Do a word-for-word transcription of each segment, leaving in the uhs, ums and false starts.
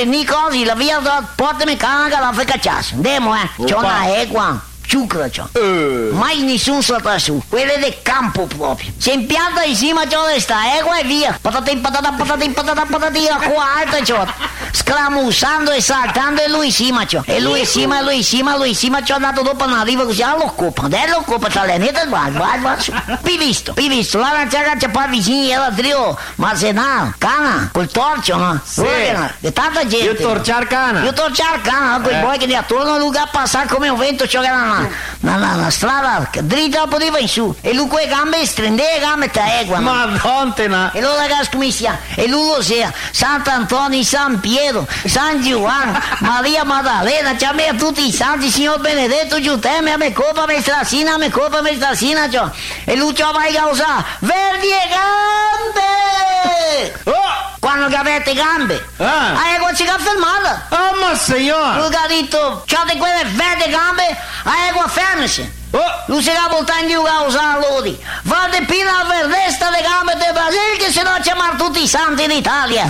Nicosi, la via, portami canga, la fai cacciare. Andiamo, eh. C'è una egua. Ciucra, c'ho. Uh. Mai nessun sopra su. Quelle del campo proprio. Si impianta insieme c'ho questa egua e via. Patatin, patata, patatin, patata, patatina, qua alta c'ho. Sclamussando e saltando e lui insieme c'ho. E lui insieme, lui insieme, lui insieme c'ho andato dopo una riva così all'occupa. Adesso l'occupa tra le nette, vai, vai, vai. Pi visto, pi visto. La ranciaga c'è poi vicini, era trio, Marzenà, Cana, col torcio, no? Sì. E tanta gente. Io torciar cana. Io torciar cana, quei Eh. buoi che ne attorno a lui a passare come un vento c'ho che era una, una, una strada dritta poteva in su. E lui con le gambe stringeva le gambe tra egua. no? Madonna. E allora ragazzi come si chiama? E lui lo sia, Sant'Antonio, San Pietro, San Giovanni, Maria Maddalena, ci ha messo tutti i santi, Signor Benedetto, Giuseppe, a me copa, a me strasina, a me copa, a me strasina, cioè. E lui ci ha mai causato, verdi e gambe! Oh! Quando che avete gambe? Ah. Ah, ecco, ci ha fermata. Oh, ma signor. Lui che ha detto, c'hate quelle verde gambe, ah, ecco, fermasi. Oh. Lui si va voltando giù a usare l'odi. Vade pina a verdesta le gambe del Brasile che se no chiamano tutti i santi in Italia.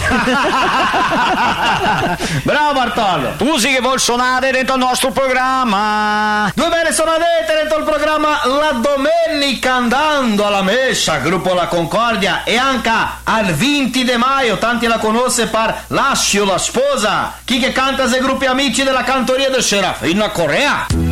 Bravo Bartolo. Tu sì che vuoi suonare dentro il nostro programma. Due bene suonadette dentro il programma La Domenica andando alla messa, gruppo La Concordia, e anche al venti di maio, tanti la conosce per Lascio la sposa, chi che canta se gruppi amici della cantoria del Serafino Corea.